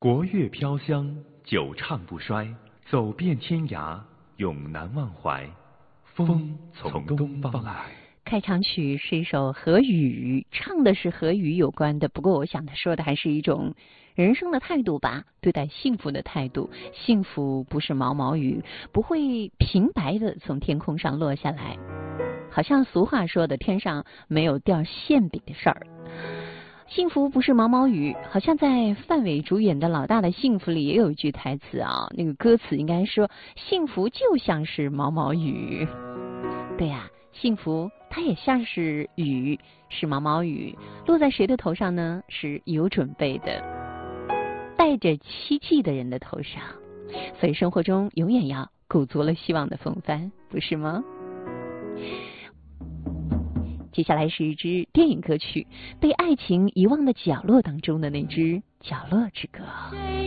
国乐飘香，久唱不衰，走遍天涯，永难忘怀。风从东方来。 开场曲是一首和雨，唱的是和雨有关的，不过我想他说的还是一种人生的态度吧，对待幸福的态度。幸福不是毛毛雨，不会平白的从天空上落下来，好像俗话说的，天上没有掉馅饼的事儿。幸福不是毛毛雨，好像在范伟主演的《老大的幸福》里也有一句台词啊，那个歌词应该说幸福就像是毛毛雨。对呀，幸福它也像是雨，是毛毛雨，落在谁的头上呢？是有准备的，带着希冀的人的头上。所以生活中永远要鼓足了希望的风帆，不是吗？接下来是一支电影歌曲，被爱情遗忘的角落当中的那支角落之歌。